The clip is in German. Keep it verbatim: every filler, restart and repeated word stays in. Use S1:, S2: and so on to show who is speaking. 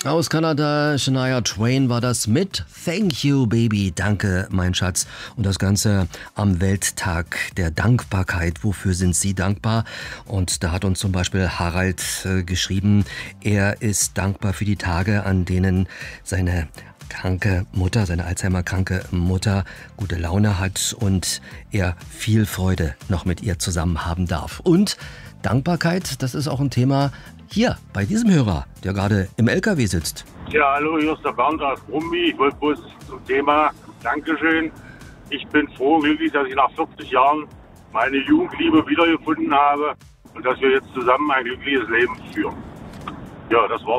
S1: Aus Kanada, Shania Twain war das mit Thank You Baby, danke mein Schatz. Und das Ganze am Welttag der Dankbarkeit. Wofür sind Sie dankbar? Und da hat uns zum Beispiel Harald äh, geschrieben, er ist dankbar für die Tage, an denen seine kranke Mutter, seine Alzheimer-kranke Mutter gute Laune hat und er viel Freude noch mit ihr zusammen haben darf. Und Dankbarkeit, das ist auch ein Thema hier bei diesem Hörer, der gerade im L K W sitzt.
S2: Ja, hallo, hier ist der Bernd aus Brumby. Ich wollte bloß zum Thema Dankeschön. Ich bin froh und glücklich, dass ich nach vierzig Jahren meine Jugendliebe wiedergefunden habe und dass wir jetzt zusammen ein glückliches Leben führen. Ja, das war's.